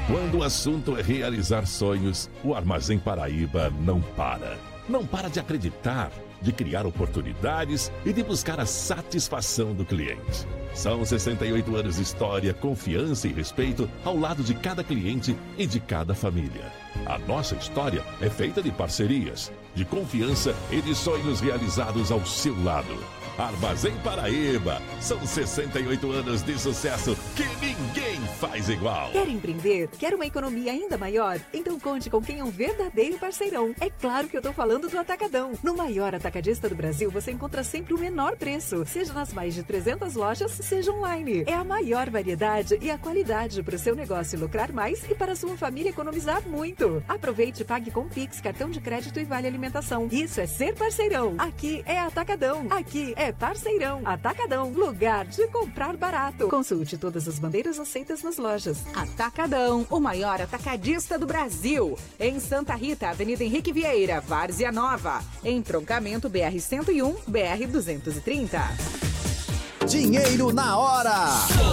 Quando o assunto é realizar sonhos, o Armazém Paraíba não para. Não para de acreditar, de criar oportunidades e de buscar a satisfação do cliente. São 68 anos de história, confiança e respeito ao lado de cada cliente e de cada família. A nossa história é feita de parcerias, de confiança e de sonhos realizados ao seu lado. Armazém Paraíba, são 68 anos de sucesso que ninguém faz igual. Quer empreender? Quer uma economia ainda maior? Então conte com quem é um verdadeiro parceirão. É claro que eu tô falando do Atacadão. No maior atacadista do Brasil, você encontra sempre o menor preço, seja nas mais de 300 lojas, seja online. É a maior variedade e a qualidade para o seu negócio lucrar mais e para a sua família economizar muito. Aproveite e pague com Pix, cartão de crédito e vale alimentação. Isso é ser parceirão. Aqui é Atacadão. Aqui é parceirão. Atacadão, lugar de comprar barato. Consulte todas as bandeiras aceitas nas lojas. Atacadão, o maior atacadista do Brasil. Em Santa Rita, Avenida Henrique Vieira, Várzea Nova. Entroncamento BR-101, BR-230. Dinheiro na hora!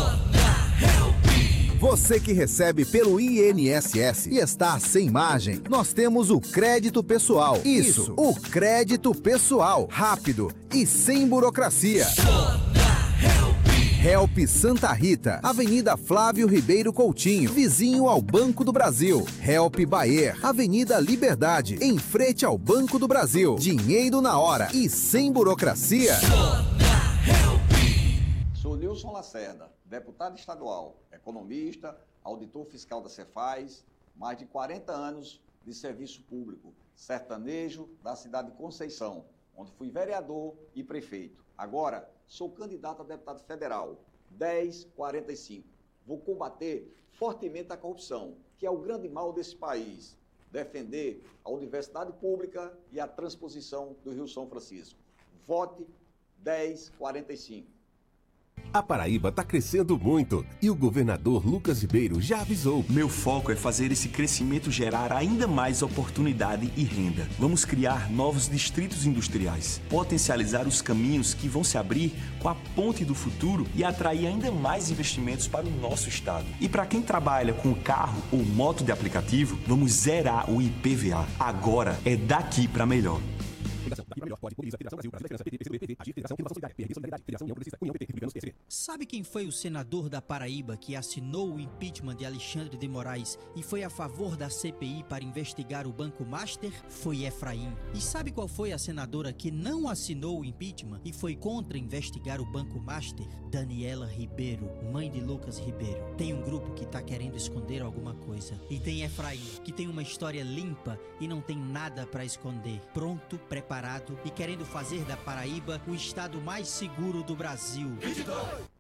Você que recebe pelo INSS e está sem margem, nós temos o crédito pessoal. Isso, o crédito pessoal. Rápido e sem burocracia. Help Santa Rita, Avenida Flávio Ribeiro Coutinho, vizinho ao Banco do Brasil. Help Bayer, Avenida Liberdade, em frente ao Banco do Brasil. Dinheiro na hora e sem burocracia. Sou Nilson Lacerda, deputado estadual, economista, auditor fiscal da Cefaz, mais de 40 anos de serviço público, sertanejo da cidade de Conceição, onde fui vereador e prefeito. Agora, sou candidato a deputado federal, 1045. Vou combater fortemente a corrupção, que é o grande mal desse país. Defender a universidade pública e a transposição do Rio São Francisco. Vote 1045. A Paraíba está crescendo muito e o governador Lucas Ribeiro já avisou. Meu foco é fazer esse crescimento gerar ainda mais oportunidade e renda. Vamos criar novos distritos industriais, potencializar os caminhos que vão se abrir com a ponte do futuro e atrair ainda mais investimentos para o nosso estado. E para quem trabalha com carro ou moto de aplicativo, vamos zerar o IPVA. Agora é daqui para melhor. Sabe quem foi o senador da Paraíba que assinou o impeachment de Alexandre de Moraes e foi a favor da CPI para investigar o Banco Master? Foi Efraim. E sabe qual foi a senadora que não assinou o impeachment e foi contra investigar o Banco Master? Daniela Ribeiro, mãe de Lucas Ribeiro. Tem um grupo que tá querendo esconder alguma coisa. E tem Efraim, que tem uma história limpa e não tem nada para esconder. Pronto, preparado e querendo fazer da Paraíba o estado mais seguro do Brasil. 22.